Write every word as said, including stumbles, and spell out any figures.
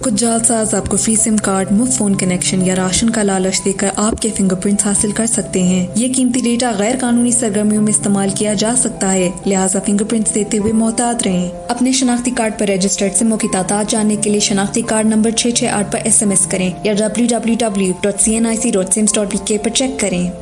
कुछ जालसाज आपको free SIM card, मुफ्त फोन कनेक्शन या राशन का लालच देकर आपके फिंगरप्रिंट्स हासिल कर सकते हैं। ये कीमती डेटा गैर कानूनी सरगर्मियों में इस्तेमाल किया जा सकता है, लिहाजा फिंगरप्रिंट्स देते हुए मोहतात रहें। अपने शनाख्ती कार्ड पर रजिस्टर्ड सिमों की तादाद जानने के लिए शनाख्ती कार्ड नंबर छह छह आठ पर एस एम एस करें या W W W dot C N आई C dot CIMS dot B के पर चेक करें।